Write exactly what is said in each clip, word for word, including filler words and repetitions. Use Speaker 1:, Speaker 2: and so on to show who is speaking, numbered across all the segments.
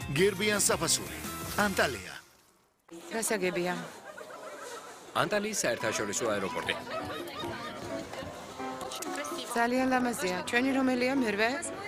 Speaker 1: გერბიან საფასური. ანტალია.
Speaker 2: გასაგებია.
Speaker 3: ანტალიის საერთაშორისო აეროპორტი.
Speaker 2: ძალიან ლამაზია. ჩვენი რომელია მერვე?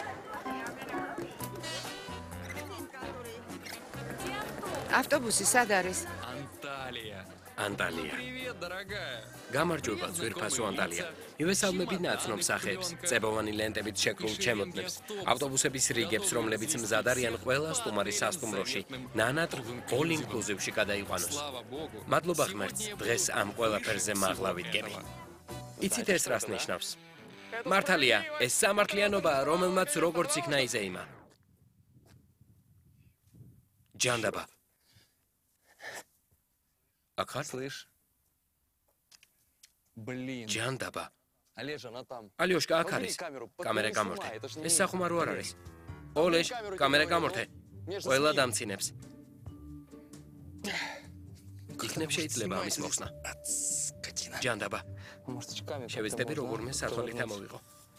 Speaker 2: ავტობუსი სად არის?
Speaker 3: ანტალია. ანტალია. Привет, дорогая. გამარჯობა, ძვირფასო ანტალია. მივესალმები ნაცნობ სახეებს, წებოვანი ლენტებით შეკრულ ჩემოდნებს, ავტობუსების რიგებს, რომლებიც მზად არიან ყველა სტუმარის სასტუმროში, ნანატრ all inclusive-ში გადაიყვანოს. მადლობა ღმერთს, დღეს ამ ყველაფერზე მაღლა ვიდგები. იცით ეს რას ნიშნავს? მართალია, ეს სამართლიანობაა, რომელმაც როგორც იქნა იზეიმა. ჯანდაბა. Акар?
Speaker 4: Слышь? Блин.
Speaker 3: ჯანდაბა.
Speaker 4: Олежа, она там.
Speaker 3: ალიოშკა აქ არის. კამერა გამორთე. ეს სახუმარო არ არის. ოლეშ, კამერა გამორთე. ყველა დამცინებს. იქნებ შეიძლება ამის მოხსნა. ჯანდაბა. შევეცდები როგორმე სართულით ამოვიღო.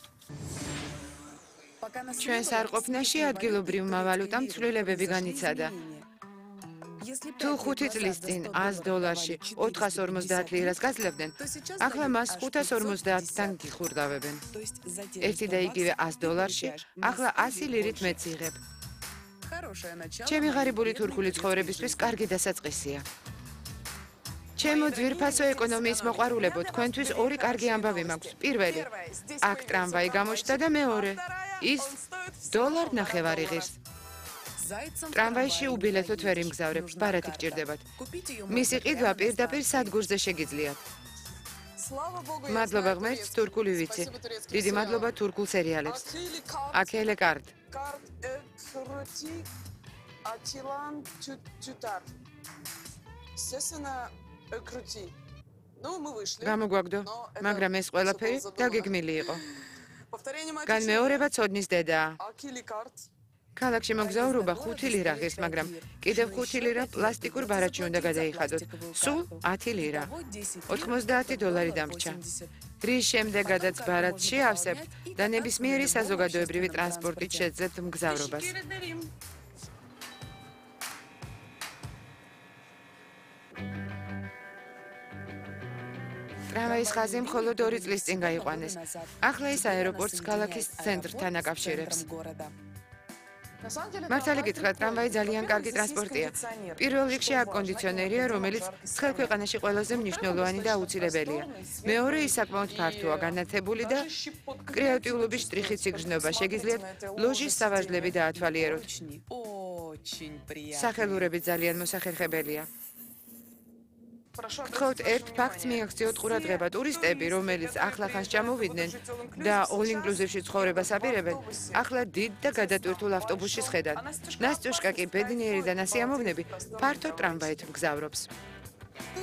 Speaker 2: ჩვენ სარყოფნაში ადგილობრივმა ვალუტამ ცვლილებები განიცადა. თუ ხუთი წლის წინ ას დოლარში ოთხას ორმოცდაათ ლირას გაძლევდნენ, ახლა მას ხუთას ორმოცდაათთან გიხურდავებენ. ერთი და იგივე ას დოლარში, ახლა ასი ლირით მეც იღებ. ჩემი ღარიბული თურქული ცხოვრებისთვის კარგი დასაწყისია. ჩემო ძვირფასო ეკონომიის მოყვარულებო, თქვენთვის ორი კარგი ამბავი მაქვს. პირველი, აქ ტრამვაი გამოჩნდა და მეორე, ის დოლარ ნახევარი ღირს. ტრამვაიში უბილეთოთ ვერ იმგზავრებ, ბარათი გჭირდებათ. მისი ყიდვა პირდაპირ სადგურზე შეგიძლიათ. მადლობა ღმერთს, თურქული ვიცი. დიდი მადლობა თურქულ სერიალებს. აქელე კარდ. გამოგვაგდო, მაგრამ ეს ყველაფერი დაგეგმილი იყო. განმეორება ცოდნის დედაა. ქალაქში მოგზაურობა ხუთი ლირა ღირს, მაგრამ კიდევ ხუთი ლირა პლასტიკურ ბარათში უნდა გადაიხადოთ. სულ ათი ლირა. ოთხმოცდაათი დოლარი დამრჩა. რის შემდეგაც ბარათს შეავსებთ და ნებისმიერი საზოგადოებრივი ტრანსპორტით შეძლებთ მგზავრობას. ტრამვაის ხაზი მხოლოდ ორი წლის წინ გაიყვანეს. ახლა ის აეროპორტს ქალაქის ცენტრთან აკავშირებს. მართალი გითხრათ, ტრამვაი ძალიან კარგი ტრანსპორტია. პირველ რიგში აქ კონდიციონერია, რომელიც ცხელ ქვეყანაში ყველაზე მნიშვნელოვანი და აუცილებელია. მეორე, ის საკმაოდ ფართოა, განათებული და კრეატიულობის შტრიხით სიგრძნობა. შეგიძლიათ ლოჟის სავარჯლები დაათვალიეროთ. სახელურები ძალიან მოსახერხებელია. გთხოვთ ერთ ფაქტს მიაქციოთ ყურადღება. ტურისტები, რომელიც ახლახანს ჩამოვიდნენ და all inclusive-ში ცხოვრებას აპირებენ, ახლა დიდ და გადატვირთულ ავტობუსში სხედან. ნასტიუშკა კი ბედნიერი და ნასიამოვნები ფართო ტრამვაით მგზავრობს.